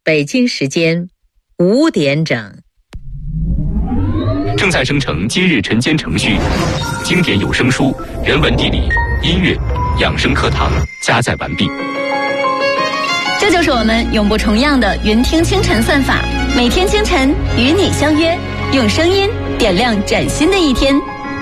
北京时间5点整。 正在生成今日晨间程序，经典有声书、人文地理、音乐、养生课堂加载完毕。 这就是我们永不重样的云听清晨算法，每天清晨与你相约，用声音点亮崭新的一天。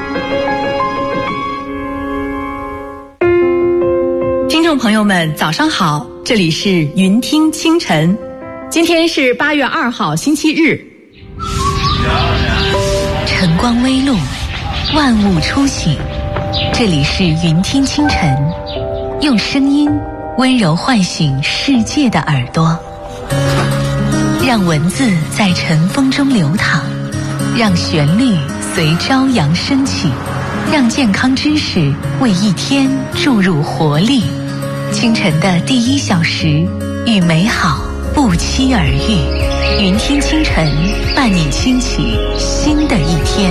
听众朋友们早上好，这里是云听清晨，今天是8月2号星期日。 晨光微露，万物初醒，这里是云听清晨，用声音温柔唤醒世界的耳朵，让文字在晨风中流淌，让旋律随朝阳升起，让健康知识为一天注入活力。清晨的第1小时，与美好不期而遇，云听清晨，伴你轻启新的一天。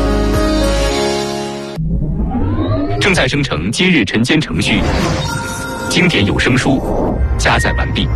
正在生成今日晨间程序，经典有声书加载完毕。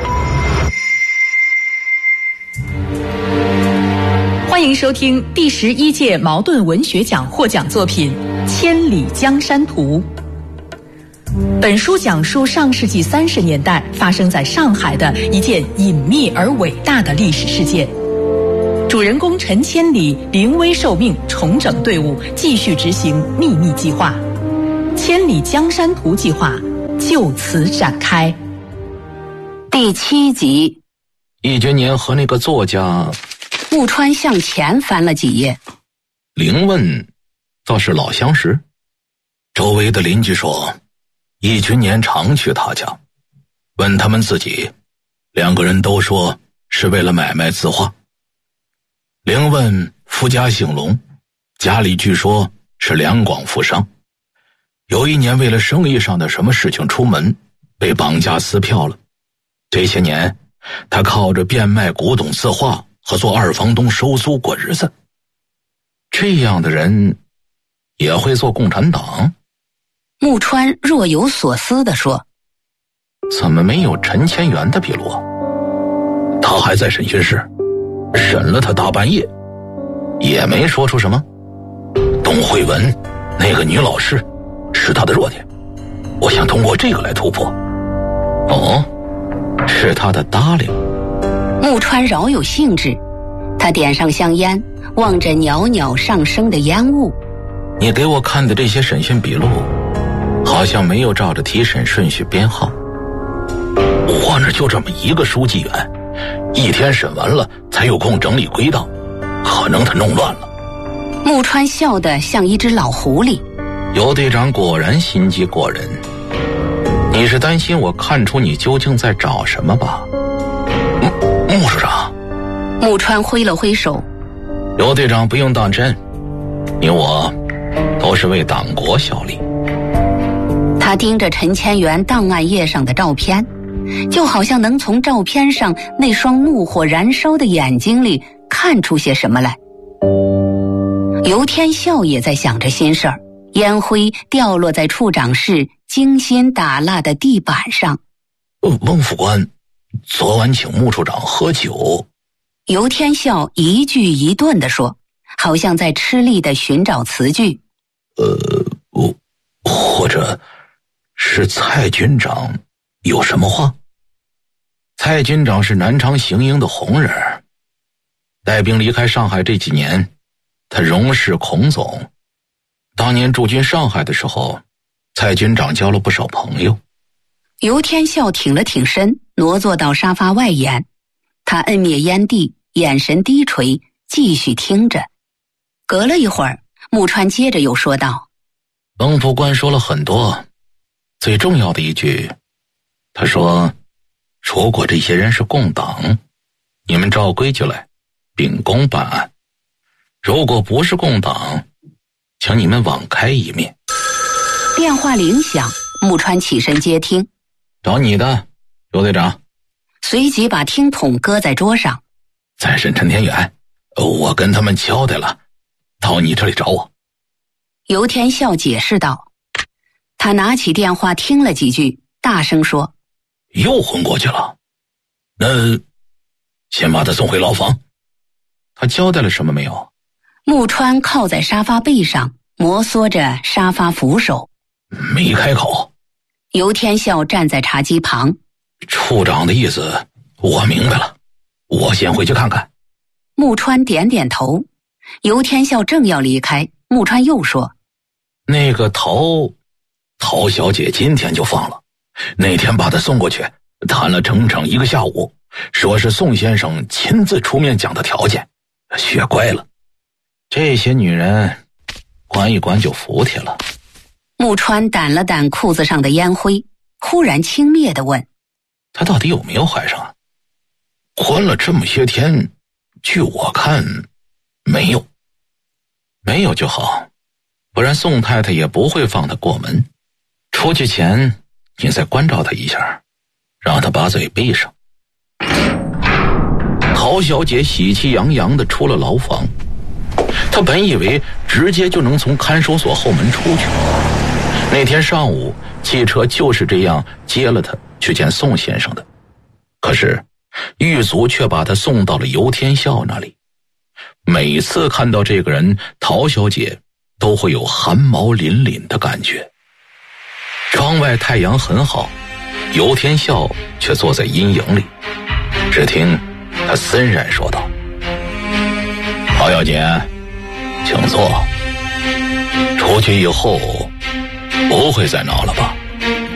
欢迎收听第11届茅盾文学奖获奖作品《千里江山图》。本书讲述上世纪30年代发生在上海的一件隐秘而伟大的历史事件。主人公陈千里临危受命，重整队伍，继续执行秘密计划。千里江山图计划就此展开。 第7集， 易觉年和那个作家木川向前翻了几页。 凌问倒是老相识，周围的邻居说易觉年常去他家，问他们自己，2个人都说是为了买卖字画。凌问夫家姓龙，家里据说是两广富商，有一年为了生意上的什么事情出门，被绑架撕票了。这些年他靠着变卖古董字画和做二房东收租过日子。这样的人也会做共产党？ 木川若有所思地说， 怎么没有陈千元的笔录啊？他还在审讯室审了他大半夜，也没说出什么。董慧文那个女老师是他的弱点，我想通过这个来突破。哦，是他的搭理。 木川饶有兴致，他点上香烟，望着袅袅上升的烟雾。 你给我看的这些审讯笔录好像没有照着提审顺序编号，我那就这么一个书记员，一天审完了才有空整理归档，可能他弄乱了。 木川笑得像一只老狐狸。 尤队长果然心机过人，你是担心我看出你究竟在找什么吧？穆处长。 木川挥了挥手， 尤队长不用当真，你我都是为党国效力。 他盯着陈千元档案页上的照片，就好像能从照片上那双怒火燃烧的眼睛里看出些什么来。尤天笑也在想着心事儿，烟灰掉落在处长室精心打蜡的地板上。 翁副官昨晚请穆处长喝酒。 尤天笑一句一顿地说，好像在吃力地寻找词句。 或者是蔡军长有什么话？蔡军长是南昌行营的红人，带兵离开上海这几年，他荣视孔总。当年驻军上海的时候，蔡军长交了不少朋友。 尤天笑挺了挺身，挪坐到沙发外沿，他摁灭烟蒂，眼神低垂，继续听着。隔了一会儿，木川接着又说道， 翁副官说了很多，最重要的一句，他说如果这些人是共党，你们照规矩来秉公办案，如果不是共党，请你们网开一面。 电话铃响，木川起身接听。 找你的，尤队长。 随即把听筒搁在桌上。 再审陈天元，我跟他们交代了，到你这里找我。 尤天笑解释道。他拿起电话听了几句，大声说， 又昏过去了。那先把他送回牢房。 他交代了什么没有？ 木川靠在沙发背上，摩挲着沙发扶手， 没开口。 游天笑站在茶几旁。 处长的意思我明白了，我先回去看看。 木川点点头。游天笑正要离开，木川又说： 那个陶小姐今天就放了，那天把她送过去，谈了整整1个下午，说是宋先生亲自出面讲的条件，学乖了。这些女人管一管就服帖了。 木川掸了掸裤子上的烟灰，忽然轻蔑地问： 他到底有没有怀上啊？关了这么些天，据我看没有。没有就好，不然宋太太也不会放他过门。出去前你再关照他一下，让他把嘴闭上。陶小姐喜气洋洋地出了牢房，她本以为直接就能从看守所后门出去。那天上午汽车就是这样接了她去见宋先生的，可是狱卒却把她送到了游天笑那里。每次看到这个人，陶小姐都会有汗毛凛凛的感觉。窗外太阳很好，游天笑却坐在阴影里。只听他森然说道：陶小姐，请坐。出去以后不会再闹了吧？